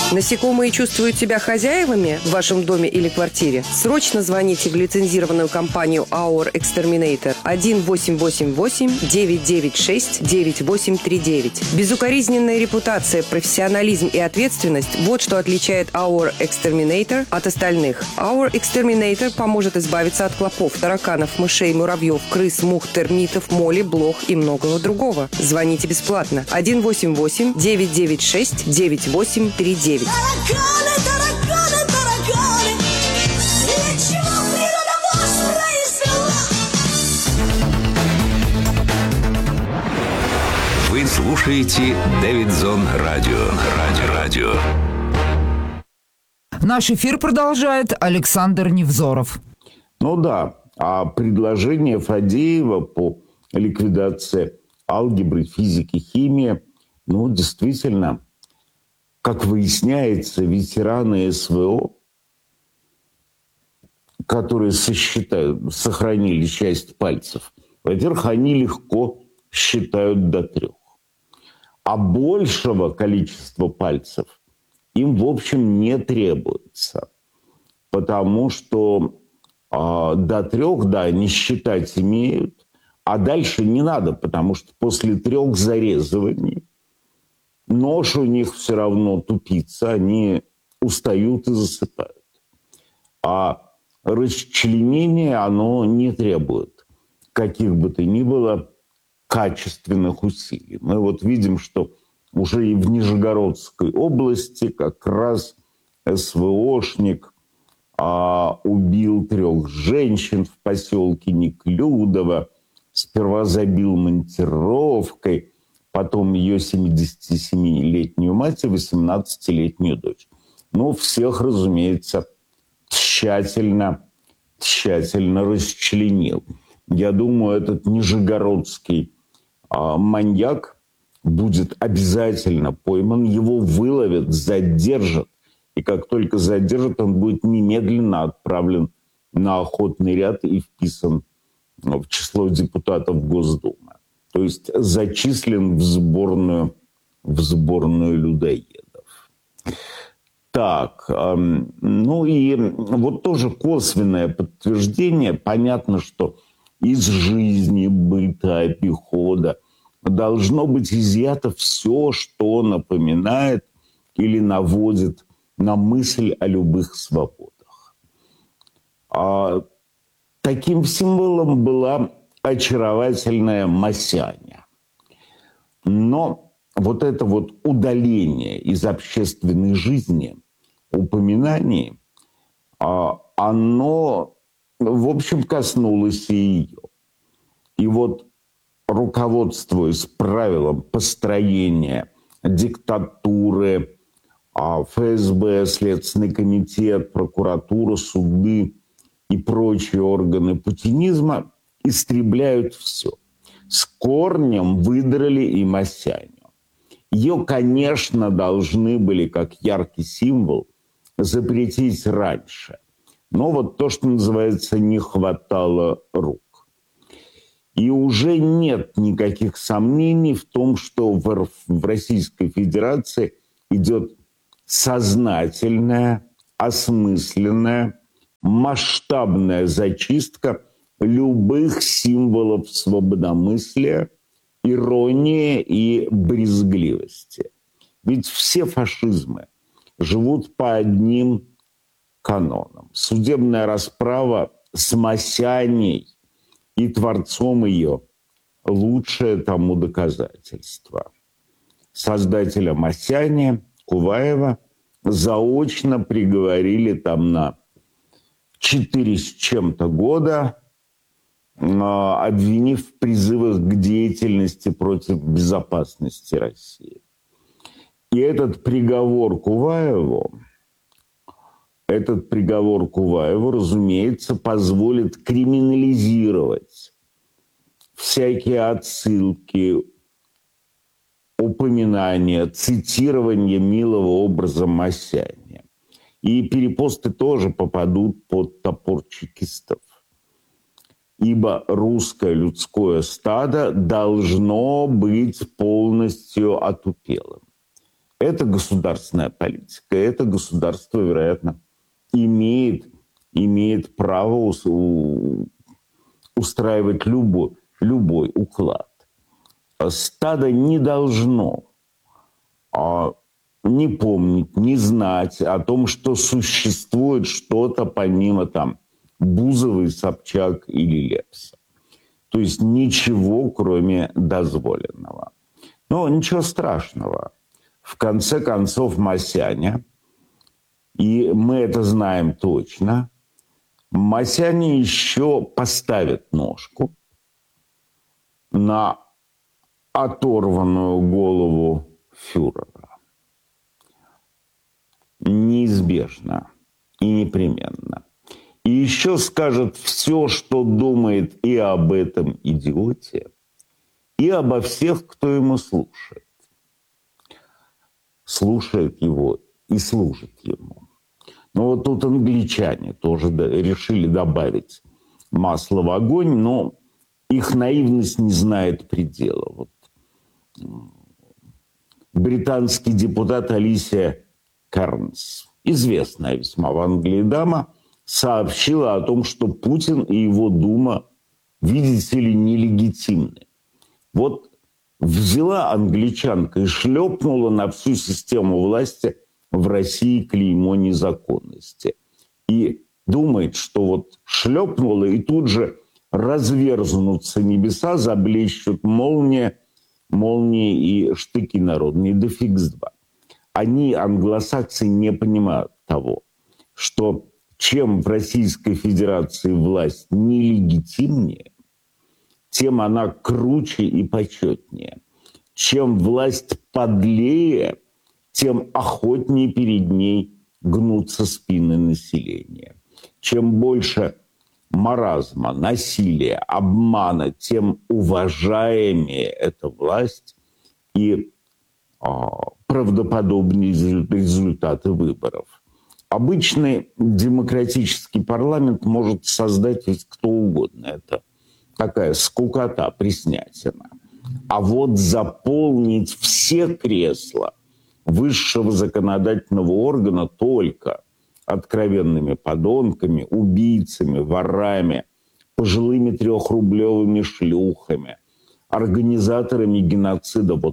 Насекомые чувствуют себя хозяевами в вашем доме или квартире? Срочно звоните в лицензированную компанию Our Exterminator 1-888-996-9839. Безукоризненная репутация, профессионализм и ответственность – вот что отличает Our Exterminator от остальных. Our Exterminator поможет избавиться от клопов, тараканов, мышей, муравьев, крыс, мух, термитов, моли, блох и многого другого. Звоните бесплатно. 1-888-996-9839. Тараканы, тараканы, тараканы, ничего природа вас произвела. Вы слушаете Дэвидзон Радио. Наш эфир продолжает Александр Невзоров. Ну да, а предложение Фадеева по ликвидации алгебры, физики, химии, действительно, как выясняется, ветераны СВО, которые сохранили часть пальцев, во-первых, они легко считают до 3. А большего количества пальцев им, в общем, не требуется. Потому что до 3, да, они считать умеют, а дальше не надо, потому что после 3 зарезываний нож у них все равно тупится, они устают и засыпают. А расчленение, оно не требует каких бы то ни было качественных усилий. Мы вот видим, что уже и в Нижегородской области как раз СВОшник убил 3 женщин в поселке Неклюдово, сперва забил монтировкой, потом ее 77-летнюю мать и 18-летнюю дочь. Всех, разумеется, тщательно расчленил. Я думаю, этот нижегородский маньяк будет обязательно пойман, его выловят, задержат. И как только задержат, он будет немедленно отправлен на охотный ряд и вписан в число депутатов Госдумы. То есть зачислен в сборную людоедов. Так, и вот тоже косвенное подтверждение. Понятно, что из жизни, быта, обихода должно быть изъято все, что напоминает или наводит на мысль о любых свободах. Таким символом была очаровательная Масяня. Но вот это вот удаление из общественной жизни, упоминание, оно, в общем, коснулось и ее. И вот, руководствуясь правилом построения диктатуры, ФСБ, Следственный комитет, прокуратура, суды и прочие органы путинизма истребляют все. С корнем выдрали и Масяню. Ее, конечно, должны были, как яркий символ, запретить раньше. Но вот то, что называется, не хватало рук. И уже нет никаких сомнений в том, что в Российской Федерации идет сознательная, осмысленная, масштабная зачистка любых символов свободомыслия, иронии и брезгливости. Ведь все фашизмы живут по одним канонам. Судебная расправа с Масяней и творцом ее – лучшее тому доказательство. Создателя Масяни, Куваева, заочно приговорили там на 4 с чем-то года, обвинив в призывах к деятельности против безопасности России. И этот приговор Куваеву, разумеется, позволит криминализировать всякие отсылки, упоминания, цитирование милого образа Масяни. И перепосты тоже попадут под топор чекистов. Ибо русское людское стадо должно быть полностью отупелым. Это государственная политика, это государство, вероятно, имеет право устраивать любой уклад. Стадо не должно не помнить, не знать о том, что существует что-то помимо там Бузовой, Собчак или Лепса. То есть ничего, кроме дозволенного. Но ничего страшного. В конце концов, Масяня, и мы это знаем точно, Масяня еще поставит ножку на оторванную голову фюрера. Неизбежно и непременно. И еще скажет все, что думает и об этом идиоте, и обо всех, кто ему слушает. Слушает его и служит ему. Но вот тут англичане тоже решили добавить масло в огонь, но их наивность не знает предела. Вот. Британский депутат Алисия Кернс, известная весьма в Англии дама, сообщила о том, что Путин и его Дума, видите ли, нелегитимны. Вот взяла англичанка и шлепнула на всю систему власти в России клеймо незаконности. И думает, что вот шлепнула, и тут же разверзнутся небеса, заблещут молнии и штыки народные, да фиг с два. Они, англосаксы, не понимают того, что чем в Российской Федерации власть нелегитимнее, тем она круче и почетнее. Чем власть подлее, тем охотнее перед ней гнутся спины населения. Чем больше маразма, насилия, обмана, тем уважаемее эта власть и правдоподобнее результаты выборов. Обычный демократический парламент может создать ведь кто угодно. Это такая скукота, приснятина. А вот заполнить все кресла высшего законодательного органа только откровенными подонками, убийцами, ворами, пожилыми трехрублевыми шлюхами, организаторами геноцида, вот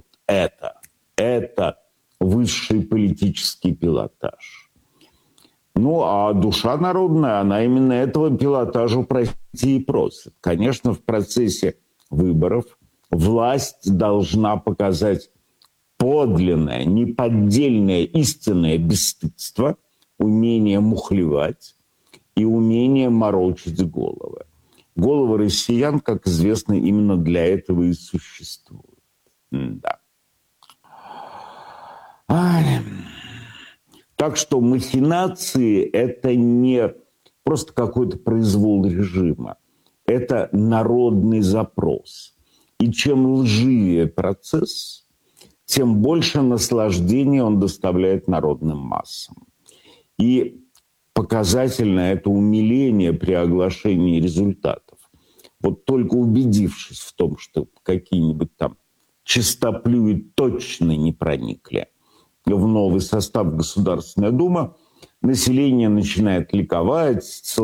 это высший политический пилотаж. Ну, а душа народная, она именно этого пилотажа, прости, и просит. Конечно, в процессе выборов власть должна показать подлинное, неподдельное, истинное бесстыдство, умение мухлевать и умение морочить головы. Головы россиян, как известно, именно для этого и существуют. Да. Так что махинации – это не просто какой-то произвол режима. Это народный запрос. И чем лживее процесс, тем больше наслаждения он доставляет народным массам. И показательно это умиление при оглашении результатов. Вот только убедившись в том, что какие-нибудь там чистоплюи точно не проникли в новый состав Государственной Думы, население начинает ликовать,